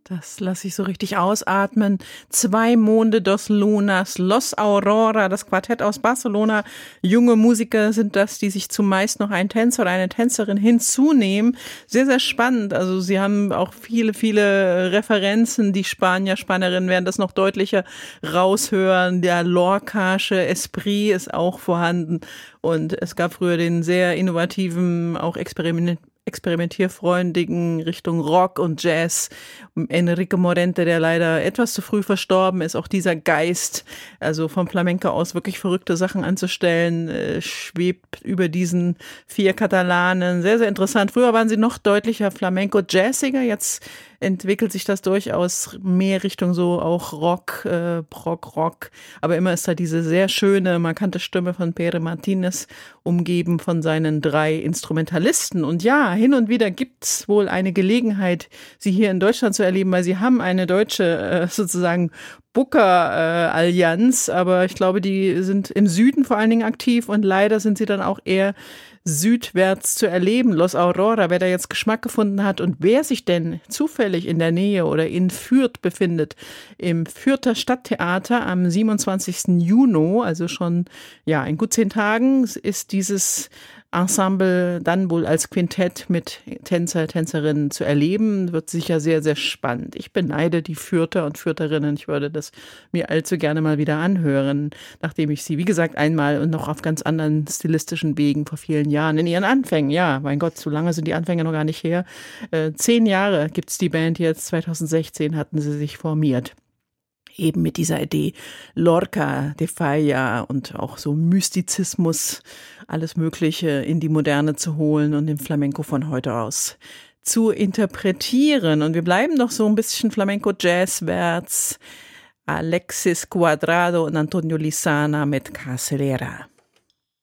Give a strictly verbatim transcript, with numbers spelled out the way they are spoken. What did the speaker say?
Das lasse ich so richtig ausatmen. Zwei Monde, dos Lunas, Los Aurora, das Quartett aus Barcelona. Junge Musiker sind das, die sich zumeist noch einen Tänzer oder eine Tänzerin hinzunehmen. Sehr, sehr spannend. Also sie haben auch viele, viele Referenzen. Die Spanier, Spanierinnen werden das noch deutlicher raushören. Der Lorcasche Esprit ist auch vorhanden. Und es gab früher den sehr innovativen, auch Experiment experimentierfreundigen Richtung Rock und Jazz. Enrique Morente, der leider etwas zu früh verstorben ist, auch dieser Geist, also vom Flamenco aus wirklich verrückte Sachen anzustellen, äh, schwebt über diesen vier Katalanen. Sehr, sehr interessant. Früher waren sie noch deutlicher Flamenco-Jazziger, jetzt entwickelt sich das durchaus mehr Richtung so auch Rock, äh, Prog, Rock. Aber immer ist da diese sehr schöne, markante Stimme von Pere Martinez, umgeben von seinen drei Instrumentalisten. Und ja, hin und wieder gibt's wohl eine Gelegenheit, sie hier in Deutschland zu erleben, weil sie haben eine deutsche äh, sozusagen Booker-Allianz, äh, aber ich glaube, die sind im Süden vor allen Dingen aktiv und leider sind sie dann auch eher südwärts zu erleben. Los Aurora, wer da jetzt Geschmack gefunden hat und wer sich denn zufällig in der Nähe oder in Fürth befindet, im Fürther Stadttheater am siebenundzwanzigsten Juni, also schon ja in gut zehn Tagen, ist dieses Ensemble dann wohl als Quintett mit Tänzer, Tänzerinnen zu erleben. Wird sicher sehr, sehr spannend. Ich beneide die Fürther und Fürtherinnen. Ich würde das mir allzu gerne mal wieder anhören, nachdem ich sie, wie gesagt, einmal und noch auf ganz anderen stilistischen Wegen vor vielen Jahren in ihren Anfängen, ja, mein Gott, so lange sind die Anfänge noch gar nicht her. Äh, zehn Jahre gibt's die Band jetzt. zweitausendsechzehn hatten sie sich formiert. Eben mit dieser Idee Lorca, de Falla und auch so Mystizismus, alles Mögliche in die Moderne zu holen und den Flamenco von heute aus zu interpretieren. Und wir bleiben doch so ein bisschen Flamenco-Jazz-wärts. Alexis Cuadrado und Antonio Lizana mit Carcelera.